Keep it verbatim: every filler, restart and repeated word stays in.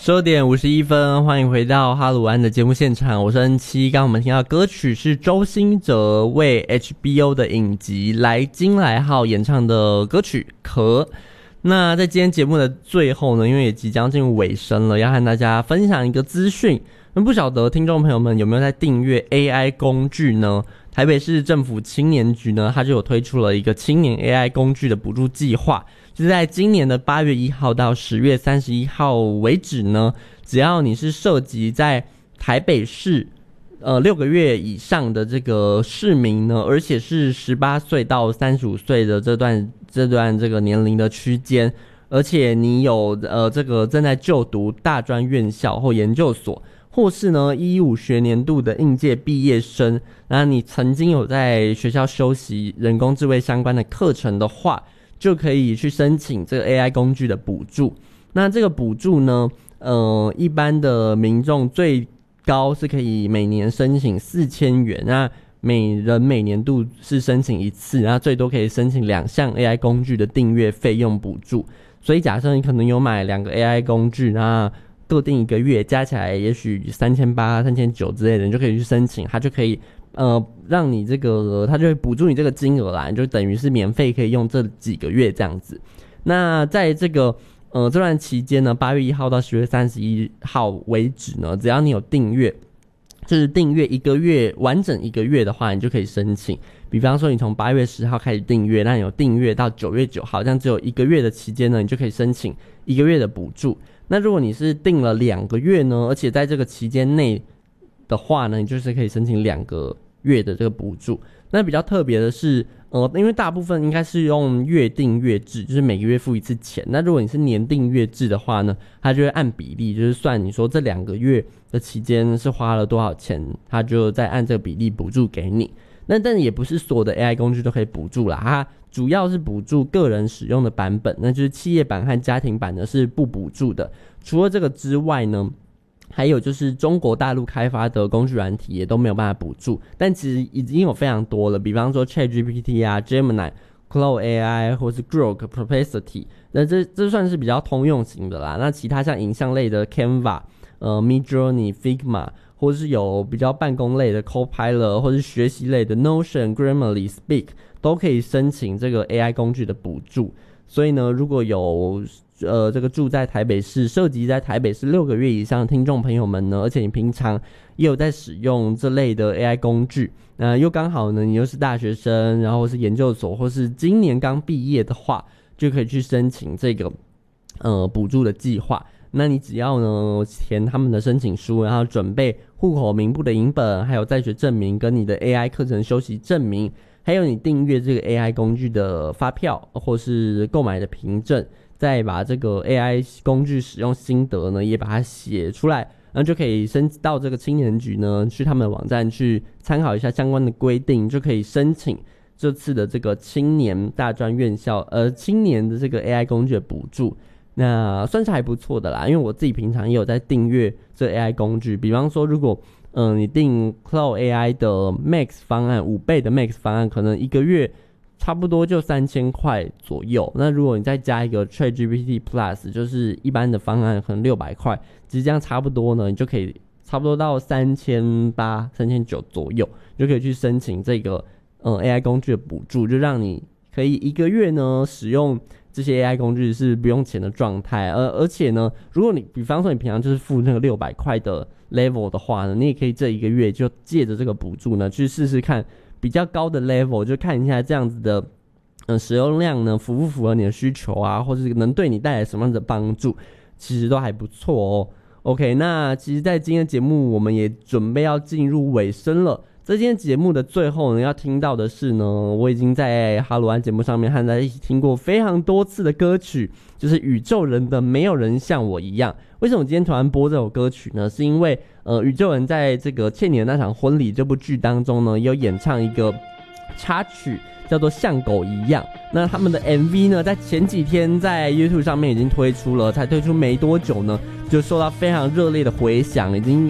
十二点五十一分，欢迎回到哈鲁安的节目现场，我是恩七。刚刚我们听到歌曲是周兴哲为 H B O 的影集《来京来号》演唱的歌曲《壳》。那在今天节目的最后呢，因为也即将进入尾声了，要和大家分享一个资讯。那不晓得听众朋友们有没有在订阅 A I 工具呢？台北市政府青年局呢，它就有推出了一个青年 A I 工具的补助计划，就是在今年的八月一号到十月三十一号为止呢，只要你是涉及在台北市呃六个月以上的这个市民呢，而且是十八岁到三十五岁的这段这段这个年龄的区间，而且你有呃这个正在就读大专院校或研究所，或是呢一一五学年度的应届毕业生，那你曾经有在学校修习人工智慧相关的课程的话，就可以去申请这个 A I 工具的补助。那这个补助呢，呃，一般的民众最高是可以每年申请四千元，那每人每年度是申请一次，那最多可以申请两项 A I 工具的订阅费用补助。所以假设你可能有买两个 A I 工具，那各定一个月，加起来也许三千八、三千九之类的，你就可以去申请，它就可以呃让你这个，它就会补助你这个金额啦，你就等于是免费可以用这几个月这样子。那在这个呃这段期间呢，八月一号到十月三十一号为止呢，只要你有订阅，就是订阅一个月完整一个月的话，你就可以申请。比方说你从八月十号开始订阅，那你有订阅到九月九号，这样只有一个月的期间呢，你就可以申请一个月的补助。那如果你是订了两个月呢，而且在这个期间内的话呢，你就是可以申请两个月的这个补助。那比较特别的是，呃，因为大部分应该是用月订月制，就是每个月付一次钱。那如果你是年订月制的话呢，它就会按比例，就是算你说这两个月的期间是花了多少钱，它就再按这个比例补助给你。那但也不是所有的 A I 工具都可以补助啦，它主要是补助个人使用的版本，那就是企业版和家庭版呢是不补助的。除了这个之外呢，还有就是中国大陆开发的工具软体也都没有办法补助，但其实已经有非常多了，比方说 ChatGPT 啊、Gemini、Claude A I 或是 Grok、Perplexity， 那这这算是比较通用型的啦。那其他像影像类的 Canva、呃 Midjourney、Figma， 或是有比较办公类的 Copilot， 或是学习类的 Notion、Grammarly、Speak， 都可以申请这个 A I 工具的补助。所以呢，如果有呃这个住在台北市、涉及在台北市六个月以上的听众朋友们呢，而且你平常也有在使用这类的 A I 工具，那、呃、又刚好呢，你又是大学生，然后是研究所，或是今年刚毕业的话，就可以去申请这个呃补助的计划。那你只要呢填他们的申请书，然后准备户口名簿的影本，还有在学证明跟你的 A I 课程修习证明，还有你订阅这个 A I 工具的发票或是购买的凭证，再把这个 A I 工具使用心得呢也把它写出来，然后就可以申到这个青年局呢去他们的网站去参考一下相关的规定，就可以申请这次的这个青年大专院校呃青年的这个 A I 工具的补助。那算是还不错的啦，因为我自己平常也有在订阅这 A I 工具，比方说如果嗯、呃、你订 Claude A I 的 Max 方案，五倍的 Max 方案，可能一个月差不多就三千块左右。那如果你再加一个 ChatGPT Plus， 就是一般的方案，可能六百块，其实这样差不多呢，你就可以差不多到三千八、三千九左右，你就可以去申请这个呃 A I 工具的补助，就让你可以一个月呢使用这些 A I 工具是不用钱的状态。而而且呢，如果你比方说你平常就是付那个六百块的 level 的话呢，你也可以这一个月就借着这个补助呢去试试看比较高的 level， 就看一下这样子的呃使用量呢符不符合你的需求啊，或是能对你带来什么样的帮助，其实都还不错哦。OK， 那其实在今天的节目我们也准备要进入尾声了。在今天节目的最后呢，要听到的是呢，我已经在哈鲁安节目上面和大家一起听过非常多次的歌曲，就是宇宙人的《没有人像我一样》。为什么今天突然播这首歌曲呢？是因为呃，宇宙人在这个倩妮的那场婚礼这部剧当中呢，有演唱一个插曲，叫做《像狗一样》。那他们的 M V 呢，在前几天在 YouTube 上面已经推出了，才推出没多久呢，就受到非常热烈的回响，已经